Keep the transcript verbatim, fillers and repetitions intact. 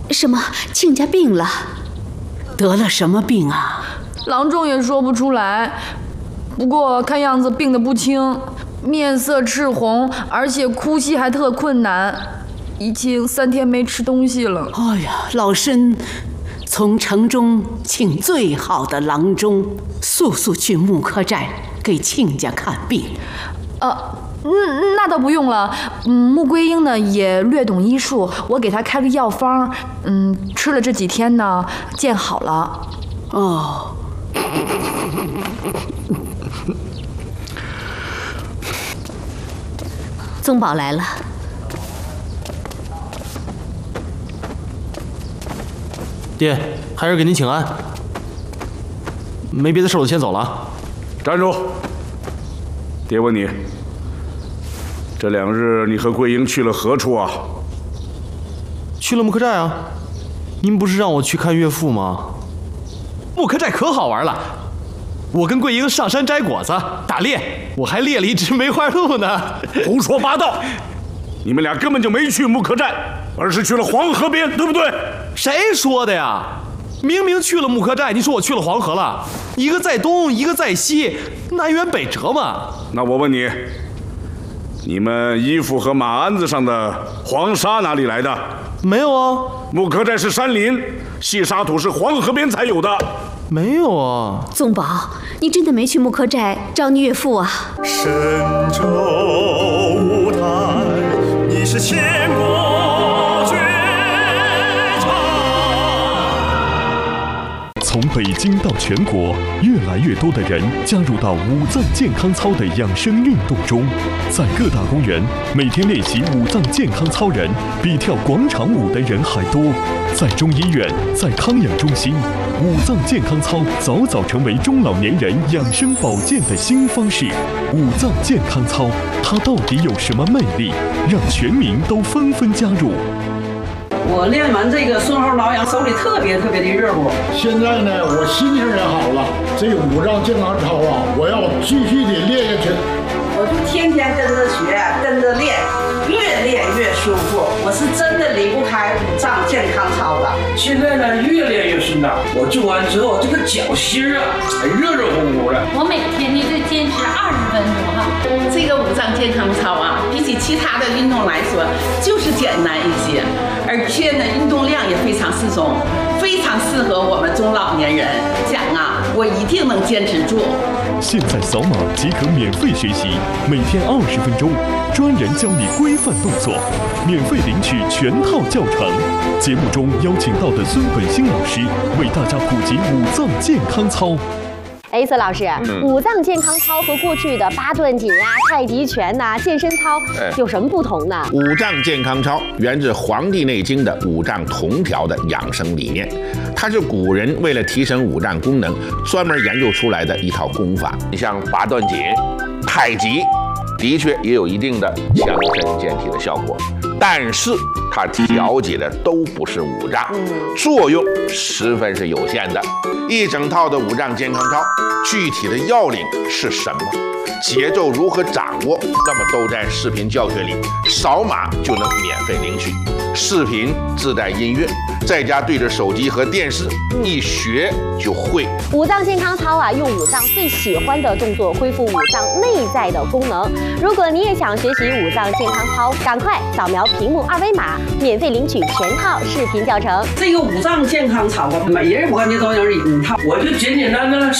什么？亲家病了？ 得了什么病啊？ 郎中也说不出来，不过看样子病得不轻，面色赤红，而且呼吸还特困难，已经三天没吃东西了。 哎呀，老身从城中请最好的郎中，速速去木柯寨给亲家看病。 呃，嗯，那倒不用了。嗯，穆桂英呢也略懂医术，我给她开个药方，嗯，吃了这几天呢，见好了。 哦。 宗保来了。 爹，孩儿给您请安。没别的事，我先走了。 站住！爹问你，这两日你和桂英去了何处啊？ 去了木柯寨啊。您不是让我去看岳父吗？木柯寨可好玩了，我跟桂英上山摘果子、打猎，我还猎了一只梅花鹿呢。 胡说八道！你们俩根本就没去木柯寨，而是去了黄河边，对不对？ 谁说的呀？明明去了木柯寨，你说我去了黄河了？一个在东，一个在西，南辕北辙嘛。 那我问你，你们衣服和马鞍子上的黄沙哪里来的？ 没有啊。 木柯寨是山林，细沙土是黄河边才有的。 没有啊。 宗保，你真的没去木柯寨找你岳父啊？ 神州舞台，你是千国绝唱。 从北京到全国，越来越多的人加入到五脏健康操的养生运动中。在各大公园，每天练习五脏健康操人比跳广场舞的人还多。在中医院，在康养中心，五脏健康操早早成为中老年人养生保健的新方式。五脏健康操，它到底有什么魅力，让全民都纷纷加入？ 我练完这个顺后挠痒，手里特别特别的热乎。 现在呢，我心情也好了。这个五脏健康操啊，我要继续的练下去。 我就天天跟着学，跟着练，越练越舒服。我是真的离不开五脏健康操的。 现在呢，越练越顺当。我做完之后，这个脚心啊，还热热乎乎的。 我每天呢就坚持二十分钟哈。 这个五脏健康操啊，比起其他的运动来说，就是简单一些，而且呢，运动量也非常适中，非常适合我们中老年人。讲啊，我一定能坚持住。 现在扫码即可免费学习，每天二十分钟，专人教你规范动作，免费领取全套教程。节目中邀请到的孙本兴老师为大家普及五脏健康操。 哎，孙老师，嗯、五脏健康操和过去的八段锦啊、太极拳呐、啊、健身操有什么不同呢？ 五脏健康操源自《黄帝内经》的五脏同调的养生理念，它是古人为了提升五脏功能专门研究出来的一套功法。你像八段锦、太极，的确也有一定的强身健体的效果，但是它调节的都不是五脏，作用十分是有限的。一整套的五脏健康操，具体的要领是什么？节奏如何掌握？那么都在视频教学里，扫码就能免费领取。视频自带音乐，在家对着手机和电视，一学就会。 五脏健康操啊，用五脏最喜欢的动作恢复五脏内在的功能。如果你也想学习五脏健康操，赶快扫描屏幕二维码，免费领取全套视频教程。 这个五脏健康操啊，每人我感觉都能领一套， 我就简简单单